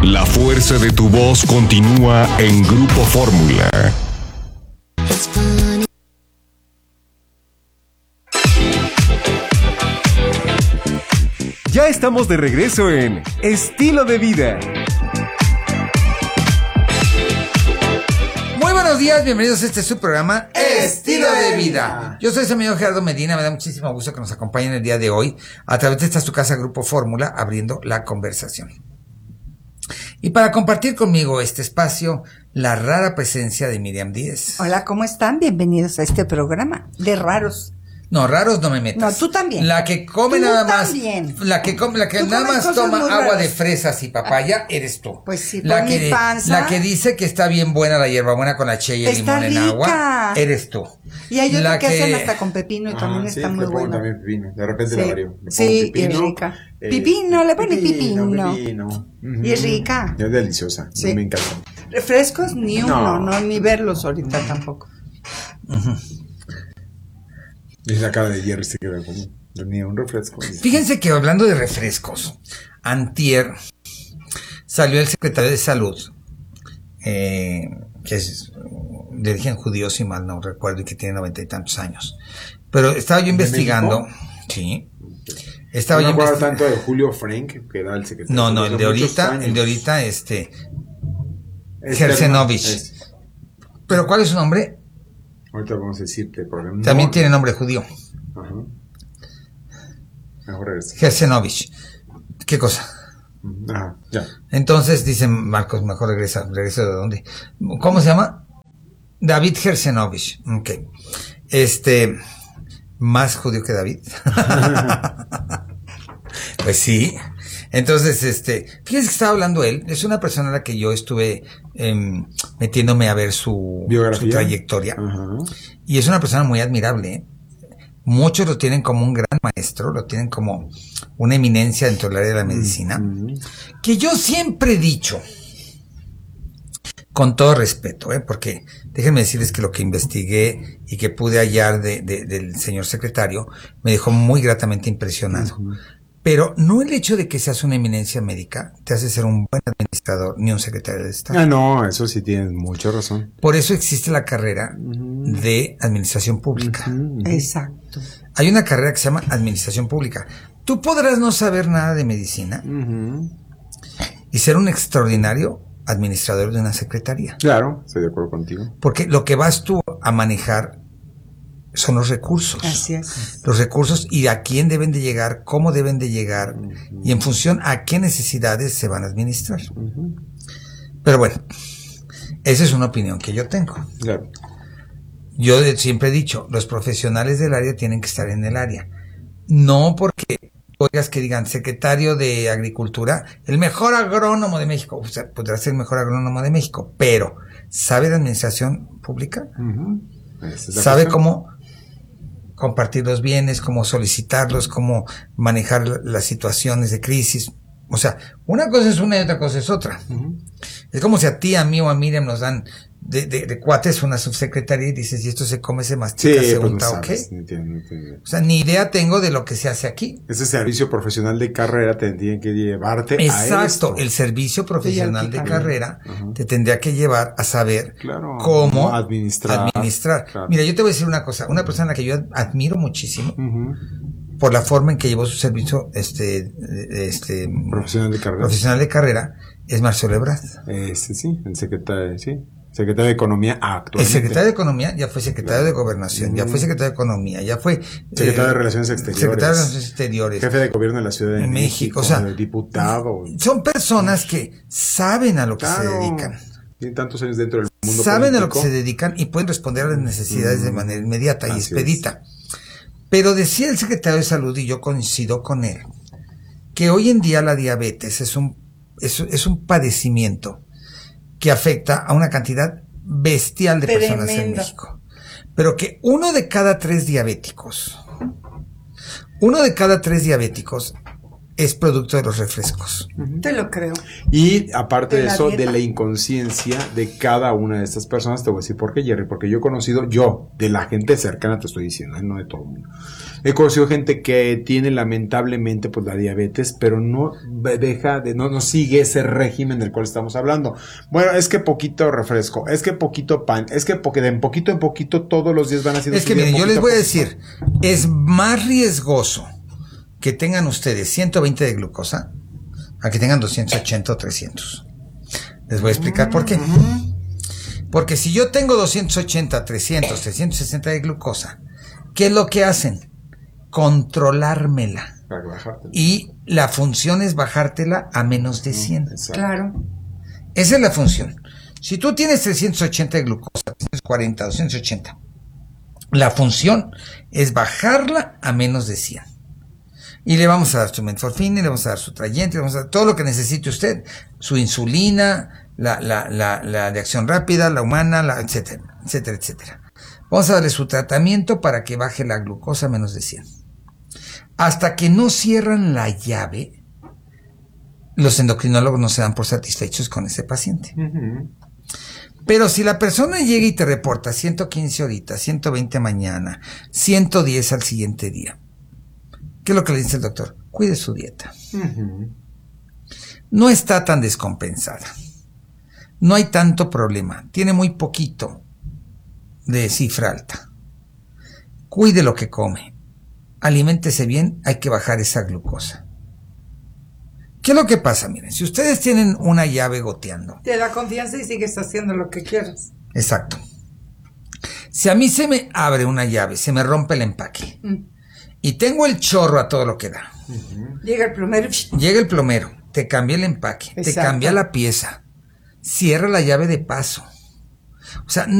La fuerza de tu voz continúa en Grupo Fórmula. Ya estamos de regreso en Estilo de Vida. Muy buenos días, bienvenidos a este su programa Estilo de Vida. Yo soy su amigo Gerardo Medina, me da muchísimo gusto que nos acompañen el día de hoy a través de esta su casa Grupo Fórmula, abriendo la conversación. Y para compartir conmigo este espacio, la rara presencia de Miriam Díez. Hola, ¿cómo están? Bienvenidos a este programa de raros. No, raros no me metas. No, tú también. La que come tú nada más. También. La que nada más toma agua de fresas y papaya, eres tú. Pues sí, la por que, mi panza. La que dice que está bien buena la hierbabuena con la chaya y el limón en agua, eres tú. Y hay otra que hacen hasta con pepino y también sí, está muy buena. También pepino. De repente la varío. Sí, y es rica. Pipino, le pone pipino. Y es rica. Es deliciosa. Sí. Me encanta. Refrescos ni uno, no ni verlos ahorita tampoco. Es la cara de Jerry se queda como ni un refresco. Fíjense que hablando de refrescos, antier salió el secretario de Salud, que es de origen judío, si mal no recuerdo, y que tiene 90 y tantos años. Pero estaba yo investigando. Sí. Estaba yo investigando. Tanto de Julio Frank, que era el secretario. No, el de ahorita, Gersenovich. Pero ¿cuál es su nombre? Ahorita vamos a decirte el problema. También tiene nombre judío. Ajá. Mejor regresa. Gersenovich. ¿Qué cosa? Ajá, ya. Entonces dicen Marcos, mejor regresa de dónde. ¿Cómo se llama? David Gersenovich. Ok. Más judío que David. Pues sí. Entonces, fíjense que estaba hablando él, es una persona a la que yo estuve metiéndome a ver su trayectoria. Uh-huh. Y es una persona muy admirable, ¿eh? Muchos lo tienen como un gran maestro, lo tienen como una eminencia dentro del área de la medicina, que yo siempre he dicho, con todo respeto, porque déjenme decirles que lo que investigué y que pude hallar del señor secretario me dejó muy gratamente impresionado. Uh-huh. Pero no el hecho de que seas una eminencia médica te hace ser un buen administrador ni un secretario de Estado. Ah, no, eso sí tienes mucha razón. Por eso existe la carrera de administración pública. Exacto. Hay una carrera que se llama administración pública. Tú podrás no saber nada de medicina y ser un extraordinario administrador de una secretaría. Claro, estoy de acuerdo contigo. Porque lo que vas tú a manejar son los recursos. Así es. Los recursos y a quién deben de llegar, cómo deben de llegar y en función a qué necesidades se van a administrar. Pero bueno, esa es una opinión que yo tengo. Claro. Yo siempre he dicho, los profesionales del área tienen que estar en el área. No porque oigas que digan secretario de Agricultura, el mejor agrónomo de México. O sea, podrá ser el mejor agrónomo de México, pero ¿sabe de administración pública? ¿Sabe cómo compartir los bienes, cómo solicitarlos, cómo manejar las situaciones de crisis? O sea, una cosa es una y otra cosa es otra. Es como si a ti, a mí o a Miriam nos dan de cuates una subsecretaría y dices, y esto se come, se mastica, se unta, ¿o qué? O sea, ni idea tengo de lo que se hace aquí. Ese servicio profesional de carrera tendría que llevarte a esto. Exacto, el servicio profesional de carrera te tendría que llevar a saber cómo administrar. Claro. Mira, yo te voy a decir una cosa, una persona que yo admiro muchísimo por la forma en que llevó su servicio profesional de carrera es Marcelo Ebrard. Sí, el secretario, sí. Secretario de Economía actualmente. El secretario de Economía ya fue secretario de Gobernación, ya fue secretario de Economía, ya fue secretario de Relaciones Exteriores. Secretario de Relaciones Exteriores. Jefe de Gobierno de la Ciudad de México. O sea, diputado. Son personas que saben a lo que se dedican. Tienen tantos años dentro del mundo saben político. A lo que se dedican y pueden responder a las necesidades de manera inmediata y expedita. Pero decía el secretario de Salud, y yo coincido con él, que hoy en día la diabetes es un padecimiento que afecta a una cantidad bestial de personas en México. Pero que uno de cada tres diabéticos es producto de los refrescos. Te lo creo. Y aparte De de la eso, dieta. de la inconsciencia de cada una de estas personas, te voy a decir por qué, Jerry, porque yo he conocido, de la gente cercana te estoy diciendo, no de todo el mundo. He conocido gente que tiene lamentablemente pues la diabetes, pero no no sigue ese régimen del cual estamos hablando. Bueno, es que poquito refresco, es que poquito pan, es que de en poquito en poquito todos los días van haciendo. Es que miren, yo les voy a decir, es más riesgoso que tengan ustedes 120 de glucosa a que tengan 280 o 300. Les voy a explicar por qué. Porque si yo tengo 280, 300, 360 de glucosa, ¿qué es lo que hacen? Controlármela. Para bajártela. Y la función es bajártela a menos de 100. Exacto. Claro. Esa es la función. Si tú tienes 380 de glucosa, 340, 280, la función es bajarla a menos de 100. Y le vamos a dar su metformina, le vamos a dar su trayente, le vamos a dar todo lo que necesite usted, su insulina, la de acción rápida, la humana, etcétera, etcétera, etcétera. Vamos a darle su tratamiento para que baje la glucosa a menos de 100. Hasta que no cierran la llave, los endocrinólogos no se dan por satisfechos con ese paciente. Pero si la persona llega y te reporta 115 ahorita, 120 mañana, 110 al siguiente día, ¿qué es lo que le dice el doctor? Cuide su dieta. No está tan descompensada. No hay tanto problema. Tiene muy poquito de cifra alta. Cuide lo que come. Aliméntese bien, hay que bajar esa glucosa. ¿Qué es lo que pasa? Miren, si ustedes tienen una llave goteando. Te da confianza y sigues haciendo lo que quieras. Exacto. Si a mí se me abre una llave, se me rompe el empaque. Y tengo el chorro a todo lo que da. Llega el plomero. Llega el plomero, te cambia el empaque, te Exacto. cambia la pieza, cierra la llave de paso. O sea,